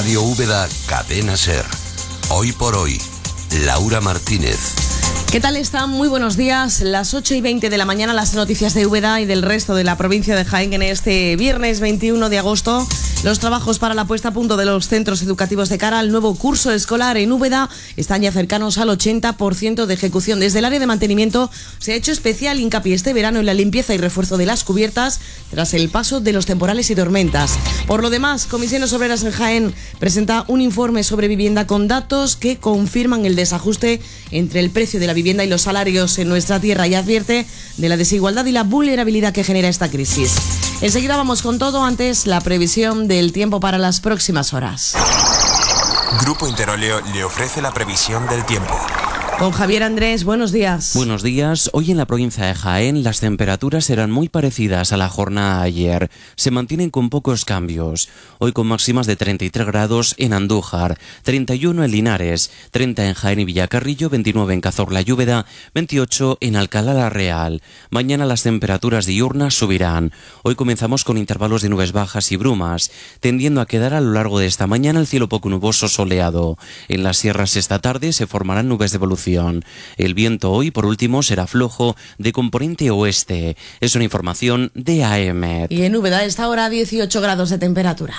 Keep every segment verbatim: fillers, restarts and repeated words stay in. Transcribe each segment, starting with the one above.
Radio Úbeda, Cadena Ser. Hoy por hoy, Laura Martínez. ¿Qué tal están? Muy buenos días. Las ocho y veinte de la mañana, las noticias de Úbeda y del resto de la provincia de Jaén en este viernes veintiuno de agosto. Los trabajos para la puesta a punto de los centros educativos de cara al nuevo curso escolar en Úbeda están ya cercanos al ochenta por ciento de ejecución. Desde el área de mantenimiento se ha hecho especial hincapié este verano en la limpieza y refuerzo de las cubiertas tras el paso de los temporales y tormentas. Por lo demás, Comisiones Obreras en Jaén presenta un informe sobre vivienda con datos que confirman el desajuste entre el precio de la vivienda y los salarios en nuestra tierra y advierte de la desigualdad y la vulnerabilidad que genera esta crisis. Enseguida vamos con todo, antes la previsión del tiempo para las próximas horas. Grupo Interóleo le ofrece la previsión del tiempo. Con Javier Andrés, buenos días. Buenos días. Hoy en la provincia de Jaén las temperaturas serán muy parecidas a la jornada de ayer. Se mantienen con pocos cambios. Hoy con máximas de treinta y tres grados en Andújar, treinta y uno en Linares, treinta en Jaén y Villacarrillo, veintinueve en Cazorla y Úbeda, veintiocho en Alcalá la Real. Mañana las temperaturas diurnas subirán. Hoy comenzamos con intervalos de nubes bajas y brumas, tendiendo a quedar a lo largo de esta mañana el cielo poco nuboso soleado. En las sierras esta tarde se formarán nubes de evolución. El viento hoy, por último, será flojo de componente oeste. Es una información de A E M E T. Y en Úbeda, a esta hora, dieciocho grados de temperatura.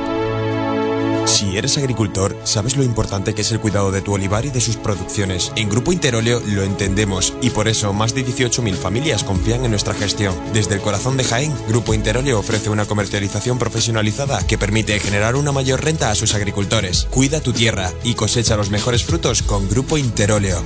Si eres agricultor, sabes lo importante que es el cuidado de tu olivar y de sus producciones. En Grupo Interóleo lo entendemos y por eso más de dieciocho mil familias confían en nuestra gestión. Desde el corazón de Jaén, Grupo Interóleo ofrece una comercialización profesionalizada que permite generar una mayor renta a sus agricultores. Cuida tu tierra y cosecha los mejores frutos con Grupo Interóleo.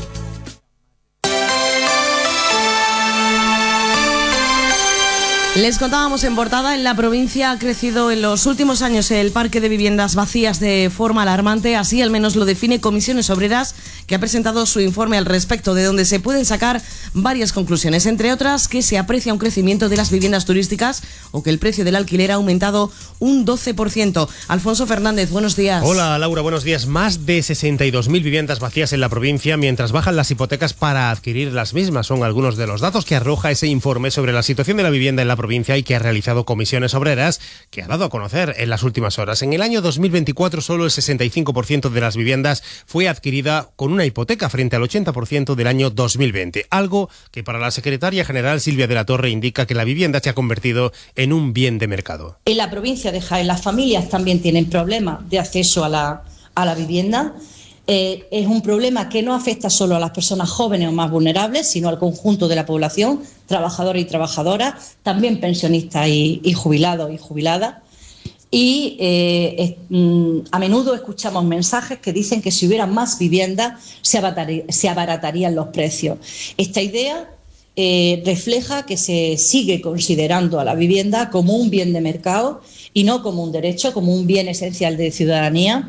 Les contábamos en portada, en la provincia ha crecido en los últimos años el parque de viviendas vacías de forma alarmante, así al menos lo define Comisiones Obreras, que ha presentado su informe al respecto, de donde se pueden sacar varias conclusiones, entre otras que se aprecia un crecimiento de las viviendas turísticas o que el precio del alquiler ha aumentado un doce por ciento. Alfonso Fernández, buenos días. Hola Laura, buenos días. Más de sesenta y dos mil viviendas vacías en la provincia, mientras bajan las hipotecas para adquirir las mismas. Son algunos de los datos que arroja ese informe sobre la situación de la vivienda en la provincia y que ha realizado Comisiones Obreras, que ha dado a conocer en las últimas horas. En el año dos mil veinticuatro solo el sesenta y cinco por ciento de las viviendas fue adquirida con una hipoteca frente al ochenta por ciento del año dos mil veinte, algo que para la secretaria general Silvia de la Torre indica que la vivienda se ha convertido en un bien de mercado. En la provincia de Jaén las familias también tienen problemas de acceso a la, a la vivienda. Eh, es un problema que no afecta solo a las personas jóvenes o más vulnerables, sino al conjunto de la población, trabajadores y trabajadoras, también pensionistas y, y jubilados y jubiladas. Y eh, es, mm, a menudo escuchamos mensajes que dicen que si hubiera más viviendas se, abatari- se abaratarían los precios. Esta idea eh, refleja que se sigue considerando a la vivienda como un bien de mercado y no como un derecho, como un bien esencial de ciudadanía.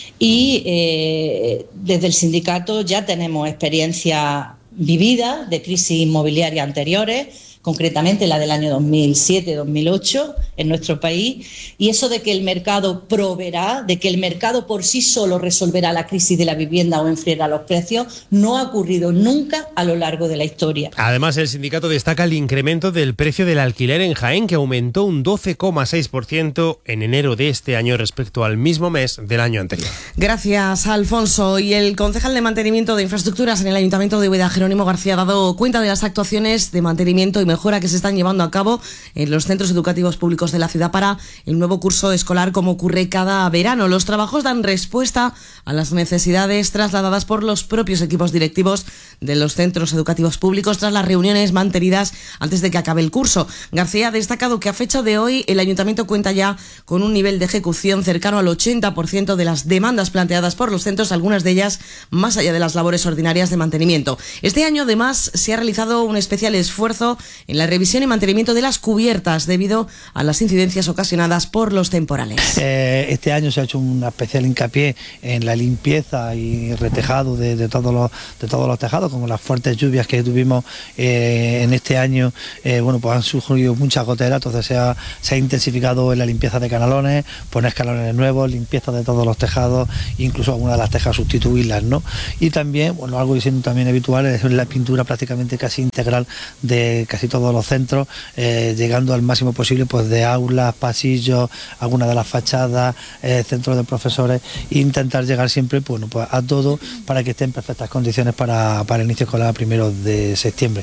Y eh, desde el sindicato ya tenemos experiencia vivida de crisis inmobiliarias anteriores, concretamente la del año dos mil siete dos mil ocho en nuestro país, y eso de que el mercado proveerá, de que el mercado por sí solo resolverá la crisis de la vivienda o enfriará los precios, no ha ocurrido nunca a lo largo de la historia. Además, el sindicato destaca el incremento del precio del alquiler en Jaén, que aumentó un doce coma seis por ciento en enero de este año respecto al mismo mes del año anterior. Gracias, Alfonso. Y el concejal de Mantenimiento de Infraestructuras en el Ayuntamiento de Úbeda, Jerónimo García, ha dado cuenta de las actuaciones de mantenimiento y mejora que se están llevando a cabo en los centros educativos públicos de la ciudad para el nuevo curso escolar, como ocurre cada verano. Los trabajos dan respuesta a las necesidades trasladadas por los propios equipos directivos de los centros educativos públicos tras las reuniones mantenidas antes de que acabe el curso. García ha destacado que a fecha de hoy el Ayuntamiento cuenta ya con un nivel de ejecución cercano al ochenta por ciento de las demandas planteadas por los centros, algunas de ellas más allá de las labores ordinarias de mantenimiento. Este año, además, se ha realizado un especial esfuerzo en la revisión y mantenimiento de las cubiertas debido a las incidencias ocasionadas por los temporales. Eh, este año se ha hecho un especial hincapié en la limpieza y retejado de, de, todos, los, de todos los tejados, como las fuertes lluvias que tuvimos eh, en este año. Eh, bueno, pues han surgido muchas goteras, entonces se ha, se ha intensificado en la limpieza de canalones, poner canalones nuevos, limpieza de todos los tejados, incluso algunas de las tejas sustituirlas, ¿no? Y también, bueno, algo que siendo también habitual es la pintura prácticamente casi integral de casi todos los centros, eh, llegando al máximo posible pues de aulas, pasillos, algunas de las fachadas, eh, centros de profesores, e intentar llegar siempre bueno, pues a todo para que esté en perfectas condiciones para, para el inicio escolar primero de septiembre.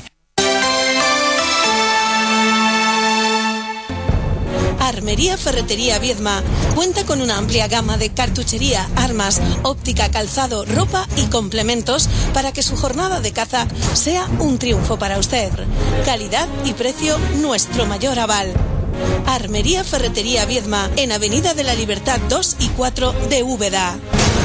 Armería Ferretería Viedma cuenta con una amplia gama de cartuchería, armas, óptica, calzado, ropa y complementos para que su jornada de caza sea un triunfo para usted. Calidad y precio, nuestro mayor aval. Armería Ferretería Viedma, en Avenida de la Libertad dos y cuatro de Úbeda.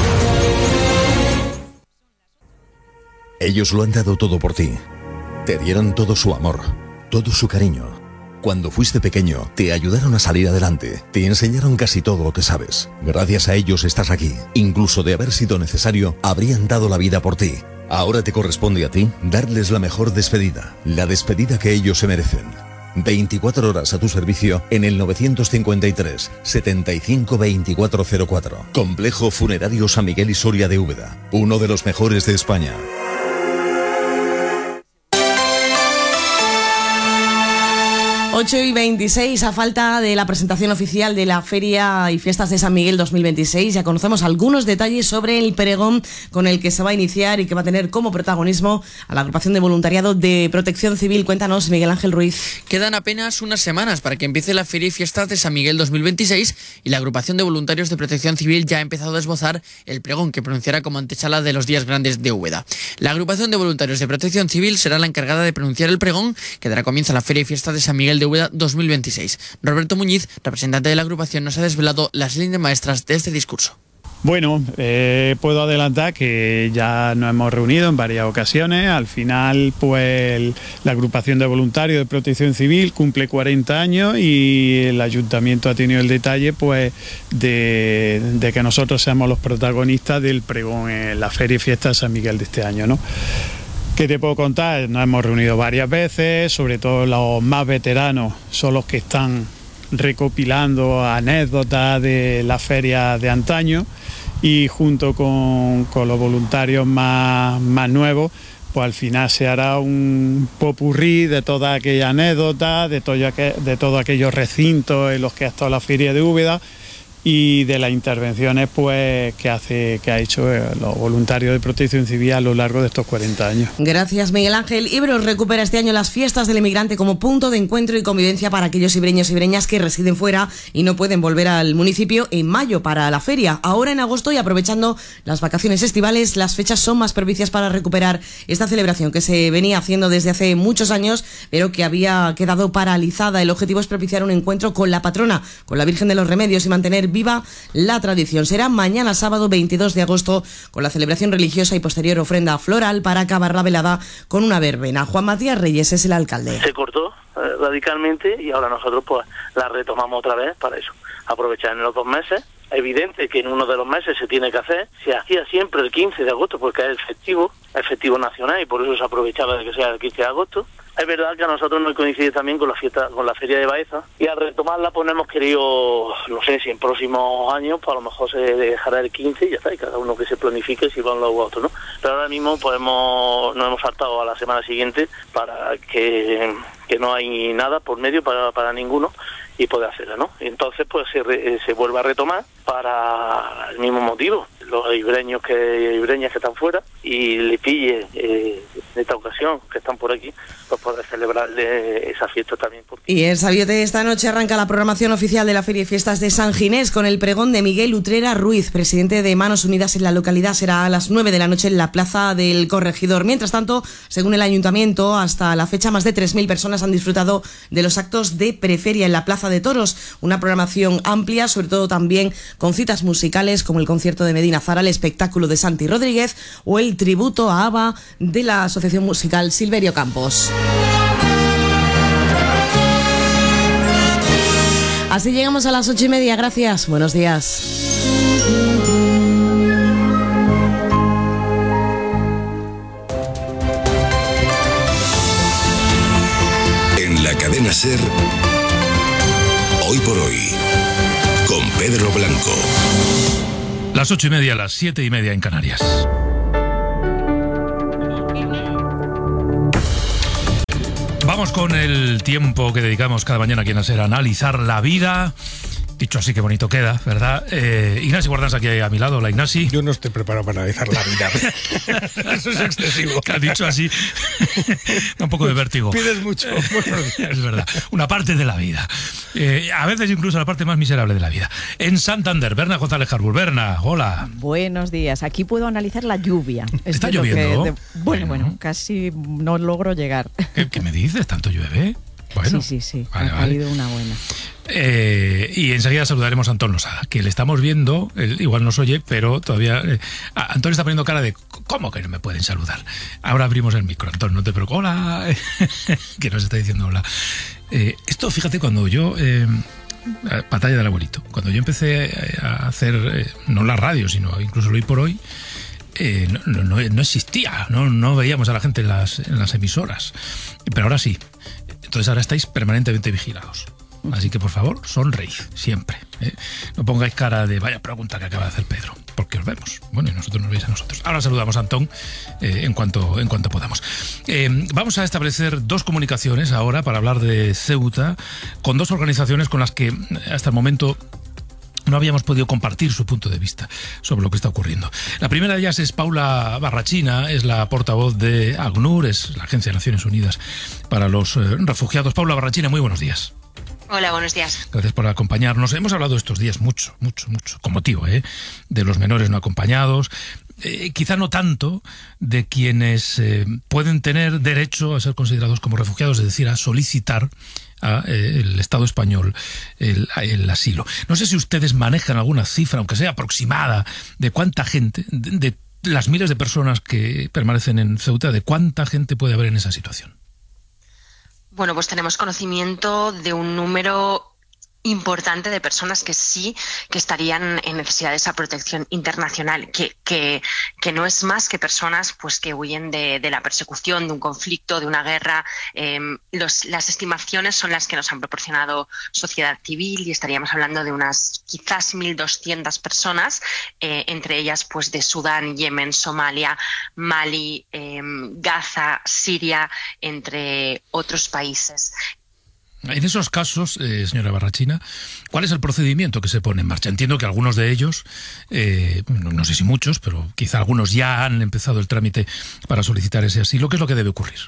Ellos lo han dado todo por ti. Te dieron todo su amor, todo su cariño. Cuando fuiste pequeño, te ayudaron a salir adelante. Te enseñaron casi todo lo que sabes. Gracias a ellos estás aquí. Incluso de haber sido necesario, habrían dado la vida por ti. Ahora te corresponde a ti darles la mejor despedida. La despedida que ellos se merecen. veinticuatro horas a tu servicio en el novecientos cincuenta y tres, setenta y cinco, veinticuatro cero cuatro. Complejo Funerario San Miguel y Soria de Úbeda. Uno de los mejores de España. ocho y veintiséis, a falta de la presentación oficial de la Feria y Fiestas de San Miguel dos mil veintiséis, ya conocemos algunos detalles sobre el pregón con el que se va a iniciar y que va a tener como protagonismo a la agrupación de voluntariado de Protección Civil. Cuéntanos, Miguel Ángel Ruiz. Quedan apenas unas semanas para que empiece la Feria y Fiestas de San Miguel dos mil veintiséis y la agrupación de voluntarios de Protección Civil ya ha empezado a esbozar el pregón que pronunciará como antesala de los días grandes de Úbeda. La agrupación de voluntarios de Protección Civil será la encargada de pronunciar el pregón que dará comienzo a la Feria y Fiestas de San Miguel de Úbeda dos mil veintiséis. Roberto Muñiz, representante de la agrupación, nos ha desvelado las líneas maestras de este discurso. Bueno, eh, puedo adelantar que ya nos hemos reunido en varias ocasiones. Al final, pues la agrupación de voluntarios de Protección Civil cumple cuarenta años y el ayuntamiento ha tenido el detalle pues de, de que nosotros seamos los protagonistas del pregón en la Feria y Fiesta de San Miguel de este año, ¿no? ¿Qué te puedo contar? Nos hemos reunido varias veces, sobre todo los más veteranos son los que están recopilando anécdotas de la feria de antaño y junto con, con los voluntarios más, más nuevos, pues al final se hará un popurrí de todas aquellas anécdotas, de, todo aquel, de todos aquellos recintos en los que ha estado la feria de Úbeda y de las intervenciones pues que hace que ha hecho los voluntarios de Protección Civil a lo largo de estos cuarenta años. Gracias, Miguel Ángel. Ibros recupera este año las fiestas del emigrante como punto de encuentro y convivencia para aquellos ibreños y ibreñas que residen fuera y no pueden volver al municipio en mayo para la feria. Ahora en agosto, y aprovechando las vacaciones estivales, las fechas son más propicias para recuperar esta celebración que se venía haciendo desde hace muchos años, pero que había quedado paralizada. El objetivo es propiciar un encuentro con la patrona, con la Virgen de los Remedios, y mantener viva la tradición. Será mañana sábado veintidós de agosto con la celebración religiosa y posterior ofrenda floral para acabar la velada con una verbena. Juan Matías Reyes es el alcalde. Se cortó eh, radicalmente y ahora nosotros pues la retomamos otra vez para eso, aprovechar en los dos meses. Evidente que en uno de los meses se tiene que hacer, se hacía siempre el quince de agosto porque es el festivo, el festivo nacional, y por eso se aprovechaba de que sea el quince de agosto. Es verdad que a nosotros nos coincide también con la fiesta, con la Feria de Baeza, y al retomarla pues hemos querido, no sé si en próximos años pues a lo mejor se dejará el quince y ya está, y cada uno que se planifique si van los u otros, ¿no? Pero ahora mismo pues hemos, nos hemos saltado a la semana siguiente para que, que no hay nada por medio para, para ninguno y poder hacerla, ¿no? Y entonces pues se, re, se vuelve a retomar para el mismo motivo, los ibreños que ibreñas que están fuera y le pille eh, en esta ocasión que están por aquí, pues poder celebrarle esa fiesta también. Porque... Y en Sabiote esta noche arranca la programación oficial de la Feria y Fiestas de San Ginés con el pregón de Miguel Utrera Ruiz, presidente de Manos Unidas en la localidad. Será a las nueve de la noche en la Plaza del Corregidor. Mientras tanto, según el ayuntamiento, hasta la fecha más de tres mil personas han disfrutado de los actos de preferia en la Plaza de Toros, una programación amplia, sobre todo también con citas musicales como el concierto de Medina Zara, el espectáculo de Santi Rodríguez o el tributo a ABBA de la asociación musical Silverio Campos. Así llegamos a las ocho y media. Gracias. Buenos días. En la cadena SER, hoy por hoy, con Pedro Blanco. Las ocho y media, las siete y media en Canarias. Vamos con el tiempo que dedicamos cada mañana aquí en la SER a analizar la vida. Dicho así, qué bonito queda, ¿verdad? Eh, Ignasi Guardans aquí a mi lado. Hola, Ignasi. Yo no estoy preparado para analizar la vida. Eso es excesivo. Que has dicho así. Da un poco de vértigo. Pides mucho. Es verdad. Una parte de la vida. Eh, a veces incluso la parte más miserable de la vida. En Santander, Berna González Harbour. Berna, hola. Buenos días. Aquí puedo analizar la lluvia. Es ¿Está de lo lloviendo? que de- bueno, bueno, casi no logro llegar. ¿Qué, qué me dices? ¿Tanto llueve? Bueno, sí, sí, sí. vale, ha vale. caído una buena. Eh, y enseguida saludaremos a Antón Losada, que le estamos viendo, él igual nos oye, pero todavía... Eh, a- Antón está poniendo cara de, ¿cómo que no me pueden saludar? Ahora abrimos el micro, Antón, no te preocupes. Hola, que nos está diciendo hola. Eh, esto, fíjate, cuando yo... Eh, batalla del abuelito. Cuando yo empecé a hacer, eh, no la radio, sino incluso lo hoy por hoy, eh, no, no, no, no existía, no, no veíamos a la gente en las, en las emisoras. Pero ahora sí. Entonces ahora estáis permanentemente vigilados. Así que, por favor, sonreíd, siempre. ¿eh? No pongáis cara de vaya pregunta que acaba de hacer Pedro, porque os vemos. Bueno, y nosotros nos veis a nosotros. Ahora saludamos a Antón eh, en cuanto, en cuanto podamos. Eh, vamos a establecer dos comunicaciones ahora para hablar de Ceuta, con dos organizaciones con las que hasta el momento no habíamos podido compartir su punto de vista sobre lo que está ocurriendo. La primera de ellas es Paula Barrachina, es la portavoz de ACNUR, es la Agencia de Naciones Unidas para los eh, Refugiados. Paula Barrachina, muy buenos días. Hola, buenos días. Gracias por acompañarnos. Hemos hablado estos días mucho, mucho, mucho, con motivo, ¿eh? de los menores no acompañados, eh, quizá no tanto de quienes eh, pueden tener derecho a ser considerados como refugiados, es decir, a solicitar a, eh, el Estado español el, el asilo. No sé si ustedes manejan alguna cifra, aunque sea aproximada, de cuánta gente, de, de las miles de personas que permanecen en Ceuta, de cuánta gente puede haber en esa situación. Bueno, pues tenemos conocimiento de un número importante de personas que sí que estarían en necesidad de esa protección internacional, que, que, que no es más que personas pues que huyen de, de la persecución, de un conflicto, de una guerra. Eh, los, las estimaciones son las que nos han proporcionado Sociedad Civil y estaríamos hablando de unas quizás mil doscientas personas, eh, entre ellas pues de Sudán, Yemen, Somalia, Mali, eh, Gaza, Siria, entre otros países. En esos casos, eh, señora Barrachina, ¿cuál es el procedimiento que se pone en marcha? Entiendo que algunos de ellos, eh, no, no sé si muchos, pero quizá algunos ya han empezado el trámite para solicitar ese asilo. ¿Qué es lo que debe ocurrir?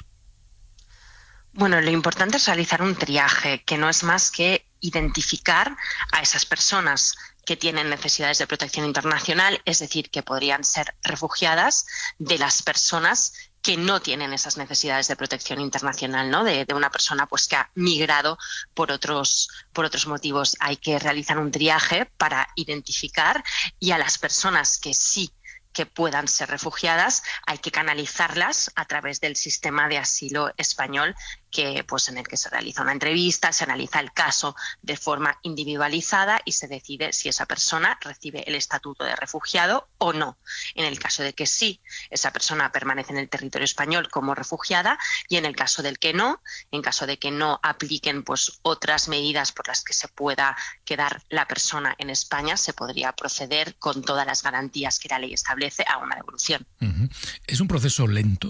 Bueno, lo importante es realizar un triaje, que no es más que identificar a esas personas que tienen necesidades de protección internacional, es decir, que podrían ser refugiadas, de las personas que no tienen esas necesidades de protección internacional, ¿no? De, de una persona pues que ha migrado por otros, por otros motivos. Hay que realizar un triaje para identificar, y a las personas que sí que puedan ser refugiadas hay que canalizarlas a través del sistema de asilo español, que pues en el que se realiza una entrevista, se analiza el caso de forma individualizada y se decide si esa persona recibe el estatuto de refugiado o no. En el caso de que sí, esa persona permanece en el territorio español como refugiada, y en el caso del que no, en caso de que no apliquen pues otras medidas por las que se pueda quedar la persona en España, se podría proceder con todas las garantías que la ley establece a una devolución. Uh-huh. ¿Es un proceso lento?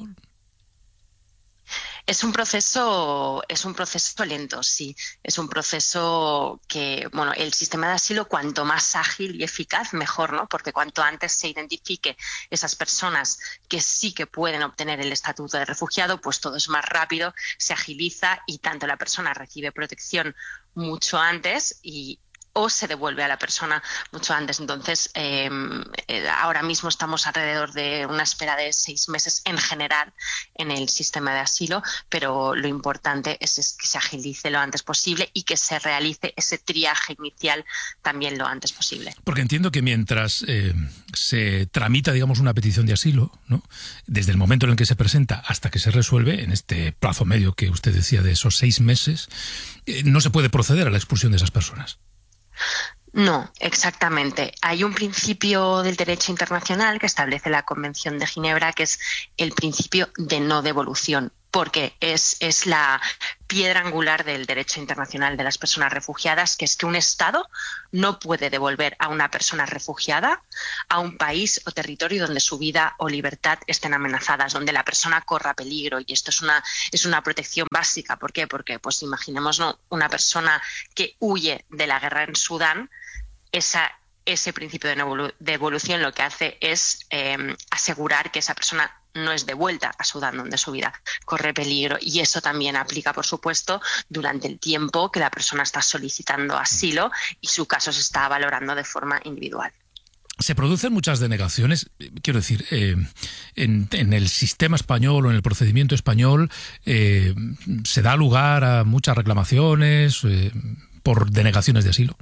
Es un proceso, es un proceso lento, sí. Es un proceso que, bueno, el sistema de asilo cuanto más ágil y eficaz, mejor, ¿no? Porque cuanto antes se identifique esas personas que sí que pueden obtener el estatuto de refugiado, pues todo es más rápido, se agiliza y tanto la persona recibe protección mucho antes y o se devuelve a la persona mucho antes. Entonces, eh, eh, ahora mismo estamos alrededor de una espera de seis meses en general en el sistema de asilo, pero lo importante es, es que se agilice lo antes posible y que se realice ese triaje inicial también lo antes posible. Porque entiendo que mientras eh, se tramita, digamos, una petición de asilo, ¿no? Desde el momento en el que se presenta hasta que se resuelve, en este plazo medio que usted decía de esos seis meses, eh, no se puede proceder a la expulsión de esas personas. No, exactamente. Hay un principio del derecho internacional que establece la Convención de Ginebra, que es el principio de no devolución, porque es, es la piedra angular del derecho internacional de las personas refugiadas, que es que un Estado no puede devolver a una persona refugiada a un país o territorio donde su vida o libertad estén amenazadas, donde la persona corra peligro. Y esto es una, es una protección básica. ¿Por qué? Porque, pues imaginemos, ¿no?, una persona que huye de la guerra en Sudán, esa, ese principio de devolución lo que hace es eh, asegurar que esa persona no es devuelta a Sudán, donde su vida corre peligro. Y eso también aplica, por supuesto, durante el tiempo que la persona está solicitando asilo y su caso se está valorando de forma individual. Se producen muchas denegaciones, quiero decir, eh, en, en el sistema español o en el procedimiento español eh, se da lugar a muchas reclamaciones eh, por denegaciones de asilo.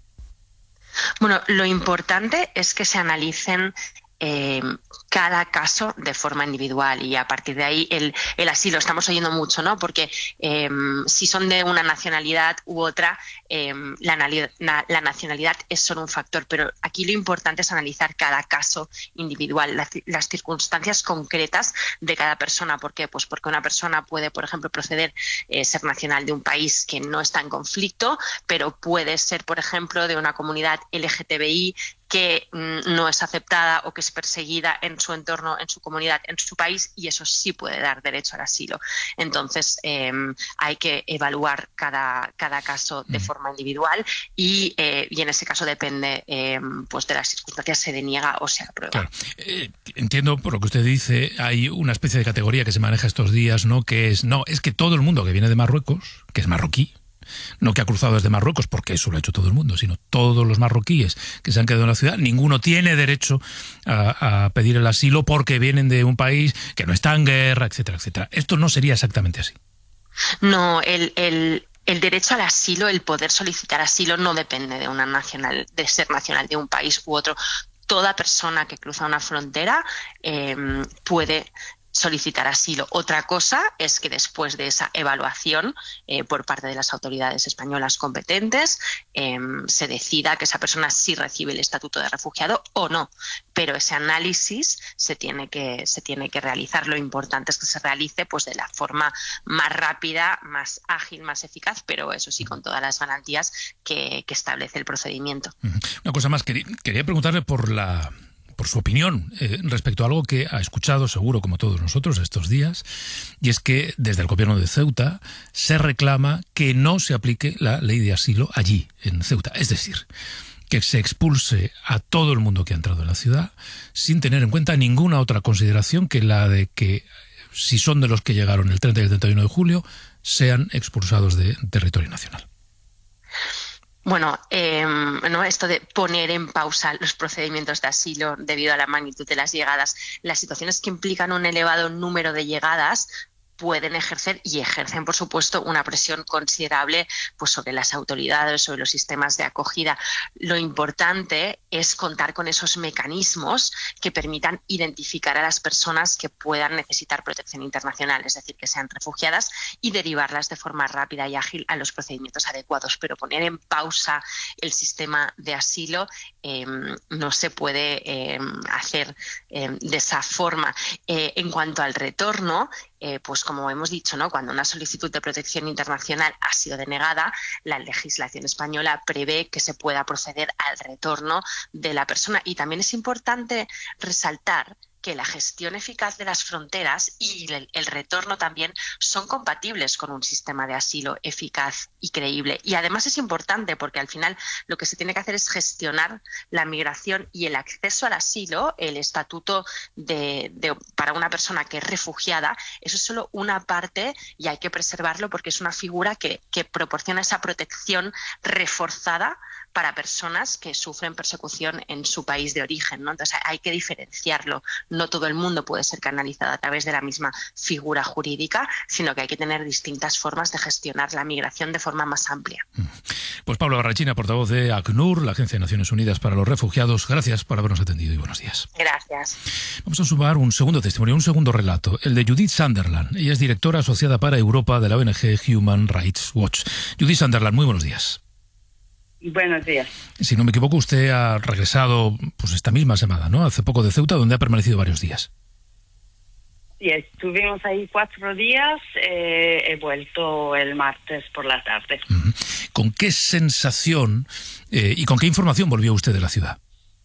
Bueno, lo importante es que se analicen eh, cada caso de forma individual, y a partir de ahí el, el asilo, estamos oyendo mucho, ¿no? Porque eh, si son de una nacionalidad u otra, eh, la, la nacionalidad es solo un factor, pero aquí lo importante es analizar cada caso individual, las, las circunstancias concretas de cada persona. ¿Por qué? Pues porque una persona puede, por ejemplo, proceder, eh, ser nacional de un país que no está en conflicto, pero puede ser, por ejemplo, de una comunidad L G T B I que no es aceptada o que es perseguida en su entorno, en su comunidad, en su país, y eso sí puede dar derecho al asilo. Entonces, eh, hay que evaluar cada, cada caso de forma individual y, eh, y en ese caso depende eh, pues de las circunstancias, se deniega o se aprueba. Claro. Eh, entiendo por lo que usted dice, hay una especie de categoría que se maneja estos días, ¿no? Que es, no, es que todo el mundo que viene de Marruecos, que es marroquí, no que ha cruzado desde Marruecos, porque eso lo ha hecho todo el mundo, sino todos los marroquíes que se han quedado en la ciudad, ninguno tiene derecho a, a pedir el asilo porque vienen de un país que no está en guerra, etcétera, etcétera. Esto no sería exactamente así. No, el... el... El derecho al asilo, el poder solicitar asilo, no depende de una nacional, de ser nacional de un país u otro. Toda persona que cruza una frontera eh, puede solicitar asilo. Otra cosa es que después de esa evaluación eh, por parte de las autoridades españolas competentes eh, se decida que esa persona sí recibe el estatuto de refugiado o no. Pero ese análisis se tiene que se tiene que realizar. Lo importante es que se realice pues de la forma más rápida, más ágil, más eficaz, pero eso sí, con todas las garantías que, que establece el procedimiento. Una cosa más, quería, quería preguntarle por la por su opinión eh, respecto a algo que ha escuchado seguro como todos nosotros estos días, y es que desde el gobierno de Ceuta se reclama que no se aplique la ley de asilo allí, en Ceuta. Es decir, que se expulse a todo el mundo que ha entrado en la ciudad sin tener en cuenta ninguna otra consideración que la de que si son de los que llegaron el treinta y el treinta y uno de julio, sean expulsados de territorio nacional. Bueno, eh, no, esto de poner en pausa los procedimientos de asilo debido a la magnitud de las llegadas, las situaciones que implican un elevado número de llegadas pueden ejercer y ejercen, por supuesto, una presión considerable pues, sobre las autoridades, sobre los sistemas de acogida. Lo importante es contar con esos mecanismos que permitan identificar a las personas que puedan necesitar protección internacional, es decir, que sean refugiadas, y derivarlas de forma rápida y ágil a los procedimientos adecuados. Pero poner en pausa el sistema de asilo eh, no se puede eh, hacer eh, de esa forma. Eh, en cuanto al retorno, Eh, pues como hemos dicho, ¿no? Cuando una solicitud de protección internacional ha sido denegada, la legislación española prevé que se pueda proceder al retorno de la persona. Y también es importante resaltar que la gestión eficaz de las fronteras y el, el retorno también son compatibles con un sistema de asilo eficaz y creíble. Y además es importante porque al final lo que se tiene que hacer es gestionar la migración y el acceso al asilo, el estatuto de, de, para una persona que es refugiada. Eso es solo una parte y hay que preservarlo porque es una figura que, que proporciona esa protección reforzada para personas que sufren persecución en su país de origen, ¿no? Entonces hay que diferenciarlo. No todo el mundo puede ser canalizado a través de la misma figura jurídica, sino que hay que tener distintas formas de gestionar la migración de forma más amplia. Pues Pablo Barrachina, portavoz de ACNUR, la Agencia de Naciones Unidas para los Refugiados, gracias por habernos atendido y buenos días. Gracias. Vamos a sumar un segundo testimonio, un segundo relato, el de Judith Sunderland. Ella es directora asociada para Europa de la O N G Human Rights Watch. Judith Sunderland, muy buenos días. Buenos días. Si no me equivoco, usted ha regresado pues esta misma semana, ¿no? Hace poco de Ceuta, donde ha permanecido varios días. Sí, estuvimos ahí cuatro días, eh, he vuelto el martes por la tarde. ¿Con qué sensación eh, y con qué información volvió usted de la ciudad?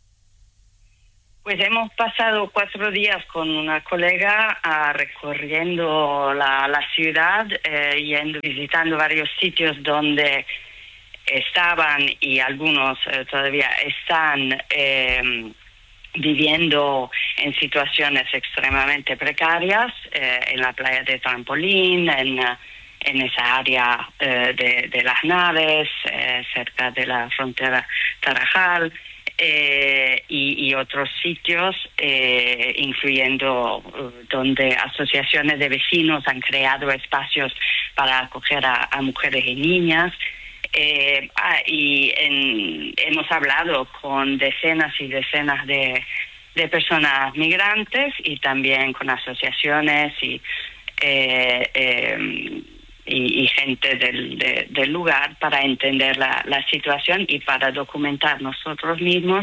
Pues hemos pasado cuatro días con una colega uh, recorriendo la, la ciudad, eh, yendo, visitando varios sitios donde estaban y algunos eh, todavía están eh, viviendo en situaciones extremadamente precarias, eh, en la playa de Trampolín, en, en esa área eh, de, de las naves, eh, cerca de la frontera Tarajal, eh, y, y otros sitios, eh, incluyendo uh, donde asociaciones de vecinos han creado espacios para acoger a, a mujeres y niñas. Eh, ah, y en, hemos hablado con decenas y decenas de, de personas migrantes y también con asociaciones y, eh, eh, y, y gente del, de, del lugar para entender la, la situación y para documentar nosotros mismos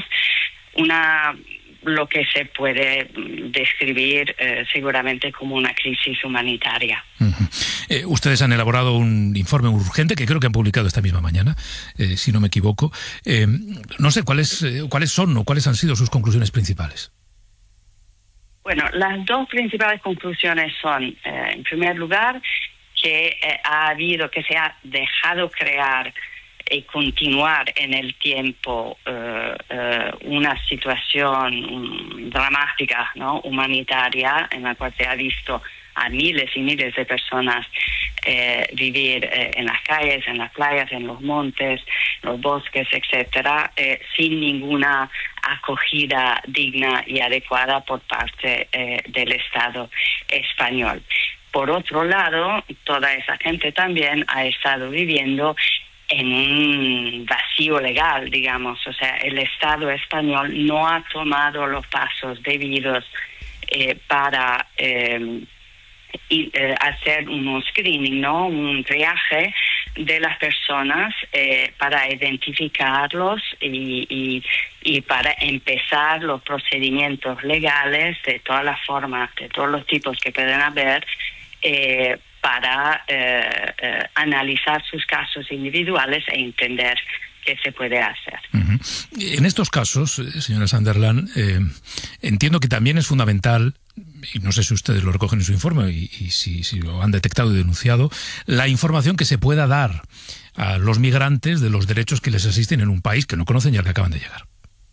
una lo que se puede describir eh, seguramente como una crisis humanitaria. Uh-huh. Eh, ustedes han elaborado un informe urgente que creo que han publicado esta misma mañana, eh, si no me equivoco. Eh, no sé, ¿cuáles, eh, ¿cuáles son o cuáles han sido sus conclusiones principales? Bueno, las dos principales conclusiones son, eh, en primer lugar, que eh, ha habido, que se ha dejado crear y continuar en el tiempo uh, uh, una situación um, dramática, ¿no?, humanitaria, en la cual se ha visto a miles y miles de personas eh, vivir eh, en las calles, en las playas, en los montes, los bosques, etcétera, eh, sin ninguna acogida digna y adecuada por parte eh, del Estado español. Por otro lado, toda esa gente también ha estado viviendo en un vacío legal, digamos. O sea, el Estado español no ha tomado los pasos debidos eh, para eh, y, eh, hacer un screening, ¿no?, un triaje de las personas eh, para identificarlos y, y, y para empezar los procedimientos legales de todas las formas, de todos los tipos que pueden haber, eh, para eh, eh, analizar sus casos individuales e entender qué se puede hacer. Uh-huh. En estos casos, señora Sunderland, eh, entiendo que también es fundamental, y no sé si ustedes lo recogen en su informe y, y si, si lo han detectado y denunciado, la información que se pueda dar a los migrantes de los derechos que les asisten en un país que no conocen y al que acaban de llegar.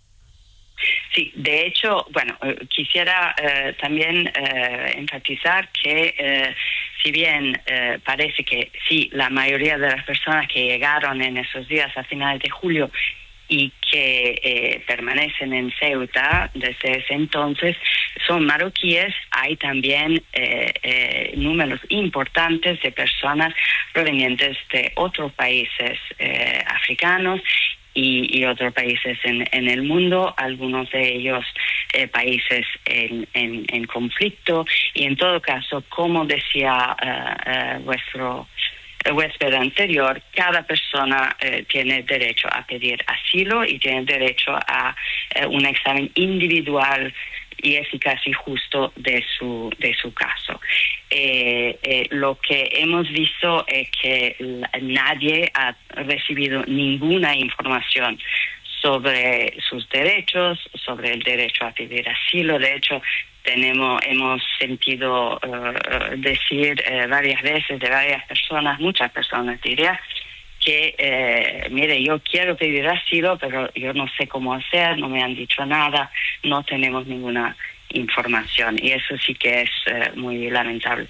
Sí, de hecho, bueno, eh, quisiera eh, también eh, enfatizar que eh, si bien eh, parece que sí, la mayoría de las personas que llegaron en esos días a finales de julio y que eh, permanecen en Ceuta desde ese entonces son marroquíes, hay también eh, eh, números importantes de personas provenientes de otros países eh, africanos Y, y otros países en, en el mundo, algunos de ellos eh, países en, en, en conflicto, y en todo caso, como decía uh, uh, vuestro huésped anterior, cada persona eh, tiene derecho a pedir asilo y tiene derecho a eh, un examen individual y eficaz y justo de su de su caso. Eh, eh, lo que hemos visto es que nadie ha recibido ninguna información sobre sus derechos, sobre el derecho a pedir asilo. De hecho, tenemos hemos sentido uh, decir uh, varias veces de varias personas, muchas personas diría, que, eh, mire, yo quiero pedir asilo, pero yo no sé cómo hacer, no me han dicho nada, no tenemos ninguna información, y eso sí que es eh, muy lamentable.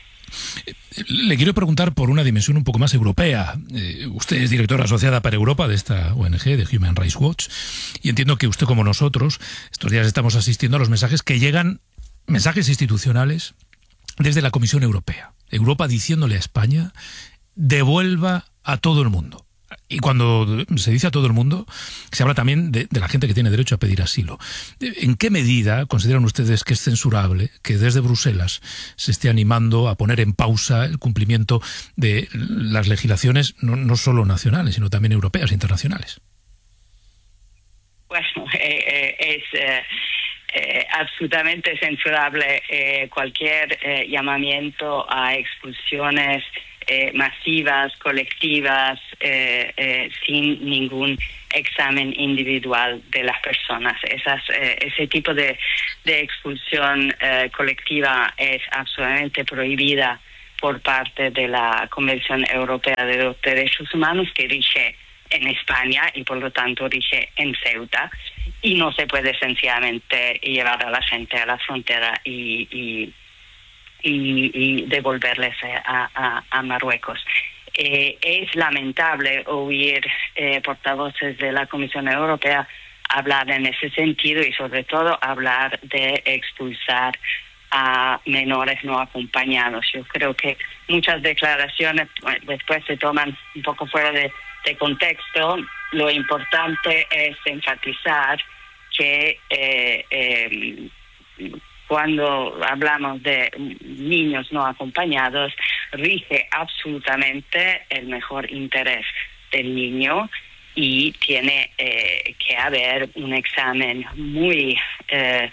Le quiero preguntar por una dimensión un poco más europea. Eh, usted es directora asociada para Europa de esta O N G, de Human Rights Watch, y entiendo que usted, como nosotros, estos días estamos asistiendo a los mensajes que llegan, mensajes institucionales desde la Comisión Europea. Europa diciéndole a España, devuelva a todo el mundo. Y cuando se dice a todo el mundo, se habla también de, de la gente que tiene derecho a pedir asilo. ¿En qué medida consideran ustedes que es censurable que desde Bruselas se esté animando a poner en pausa el cumplimiento de las legislaciones, no, no solo nacionales, sino también europeas e internacionales? Bueno, eh, eh, es... Eh... eh, absolutamente censurable eh, cualquier eh, llamamiento a expulsiones eh, masivas, colectivas, eh, eh, sin ningún examen individual de las personas. Esas, eh, ese tipo de, de expulsión eh, colectiva es absolutamente prohibida por parte de la Convención Europea de los Derechos Humanos, que rige en España y por lo tanto rige en Ceuta, y no se puede sencillamente llevar a la gente a la frontera y, y, y, y devolverles a, a, a Marruecos. Eh, es lamentable oír eh, portavoces de la Comisión Europea hablar en ese sentido y sobre todo hablar de expulsar a menores no acompañados. Yo creo que muchas declaraciones pues, después se toman un poco fuera de, de contexto. Lo importante es enfatizar que eh, eh, cuando hablamos de niños no acompañados, rige absolutamente el mejor interés del niño y tiene eh, que haber un examen muy eh,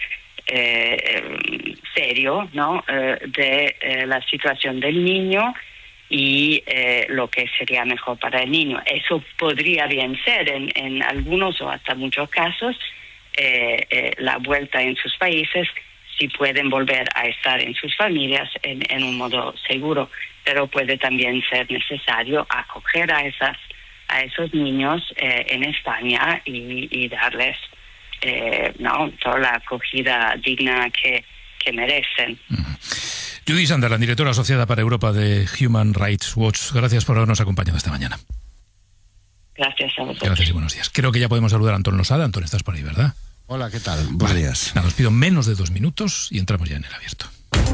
eh, serio, ¿no? eh, de eh, la situación del niño y eh, lo que sería mejor para el niño. Eso podría bien ser en, en algunos o hasta muchos casos eh, eh, la vuelta en sus países, si pueden volver a estar en sus familias en, en un modo seguro, pero puede también ser necesario acoger a esas a esos niños eh, en España y, y darles eh, no toda la acogida digna que, que merecen. Judith Sunderland, directora asociada para Europa de Human Rights Watch, gracias por habernos acompañado esta mañana. Gracias a vosotros. Gracias y buenos días. Creo que ya podemos saludar a Antón Losada. Antón, estás por ahí, ¿verdad? Hola, ¿qué tal? Buenos días. Nada, os pido menos de dos minutos y entramos ya en el abierto.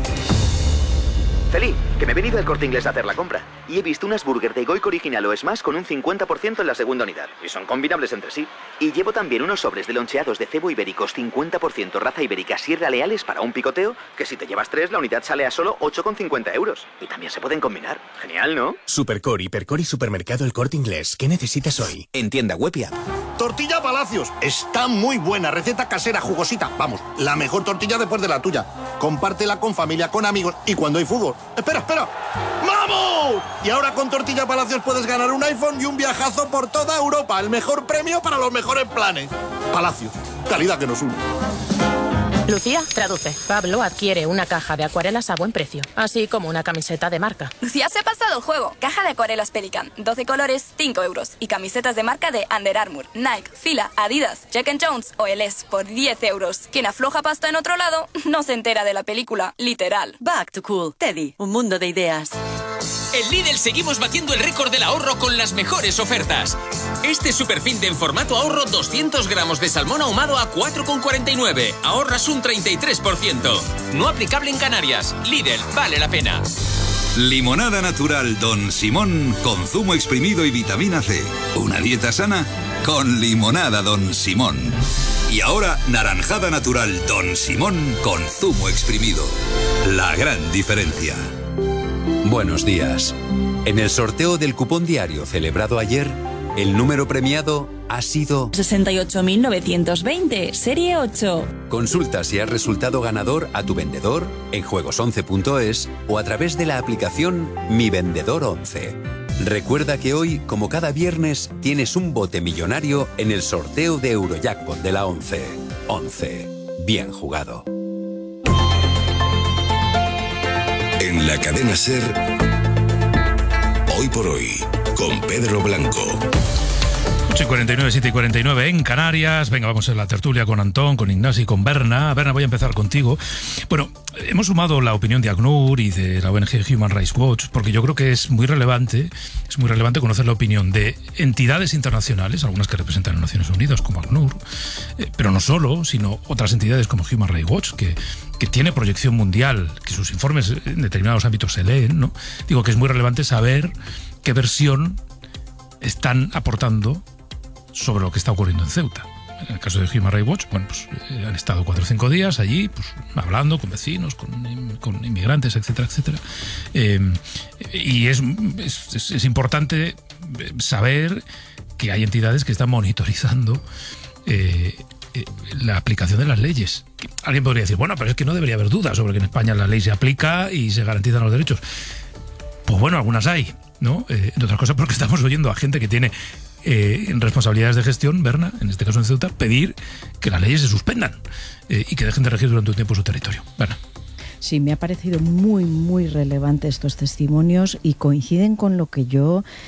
Feli, que me he venido al Corte Inglés a hacer la compra y he visto unas burger de Goico original o Smash con un cincuenta por ciento en la segunda unidad y son combinables entre sí. Y llevo también unos sobres de loncheados de cebo ibéricos cincuenta por ciento raza ibérica Sierra Leales para un picoteo, que si te llevas tres la unidad sale a solo ocho con cincuenta euros. Y también se pueden combinar. Genial, ¿no? Supercore, Hipercore y Supermercado El Corte Inglés. ¿Qué necesitas hoy? En tienda web y app. Tortilla Palacios. Está muy buena. Receta casera, jugosita. Vamos, la mejor tortilla después de la tuya. Compártela con familia, con amigos y cuando hay fútbol. ¡Espera, espera! ¡Vamos! Y ahora con Tortilla Palacios puedes ganar un iPhone y un viajazo por toda Europa. El mejor premio para los mejores planes. Palacios. Calidad que nos une. Lucía, traduce. Pablo adquiere una caja de acuarelas a buen precio, así como una camiseta de marca. Lucía se ha pasado el juego. Caja de acuarelas Pelican, doce colores, cinco euros. Y camisetas de marca de Under Armour, Nike, Fila, Adidas, Jack and Jones o Eles por diez euros. Quien afloja pasta en otro lado no se entera de la película, literal. Back to Cool. Teddy, un mundo de ideas. En Lidl seguimos batiendo el récord del ahorro con las mejores ofertas. Este superfin de en formato ahorro doscientos gramos de salmón ahumado a cuatro con cuarenta y nueve. Ahorras un treinta y tres por ciento. No aplicable en Canarias. Lidl, vale la pena. Limonada natural Don Simón con zumo exprimido y vitamina C. Una dieta sana con limonada Don Simón. Y ahora naranjada natural Don Simón con zumo exprimido. La gran diferencia. Buenos días. En el sorteo del cupón diario celebrado ayer, el número premiado ha sido sesenta y ocho mil novecientos veinte, serie ocho. Consulta si has resultado ganador a tu vendedor en juegos once punto es o a través de la aplicación Mi Vendedor once. Recuerda que hoy, como cada viernes, tienes un bote millonario en el sorteo de Eurojackpot de la once. once. Bien jugado. En la cadena SER, Hoy por Hoy, con Pedro Blanco. ocho y cuarenta y nueve, siete y cuarenta y nueve en Canarias. Venga, vamos a la tertulia con Antón, con Ignacio y con Berna. Berna, voy a empezar contigo. Bueno, hemos sumado la opinión de ACNUR y de la O N G Human Rights Watch, porque yo creo que es muy relevante, es muy relevante conocer la opinión de entidades internacionales, algunas que representan a Naciones Unidas, como ACNUR, eh, pero no solo, sino otras entidades como Human Rights Watch, que, que tiene proyección mundial, que sus informes en determinados ámbitos se leen, ¿no? Digo que es muy relevante saber qué versión están aportando sobre lo que está ocurriendo en Ceuta. En el caso de Human Rights Watch, bueno, pues eh, han estado cuatro o cinco días allí, pues hablando con vecinos, con, con inmigrantes, etcétera, etcétera. Eh, y es, es, es importante saber que hay entidades que están monitorizando eh, eh, la aplicación de las leyes. Alguien podría decir, bueno, pero es que no debería haber dudas sobre que en España la ley se aplica y se garantizan los derechos. Pues bueno, algunas hay, ¿no? Eh, entre otras cosas porque estamos oyendo a gente que tiene eh, responsabilidades de gestión, Berna, en este caso en Ceuta, pedir que las leyes se suspendan eh, y que dejen de regir durante un tiempo su territorio. Berna. Sí, me ha parecido muy, muy relevante estos testimonios y coinciden con lo que yo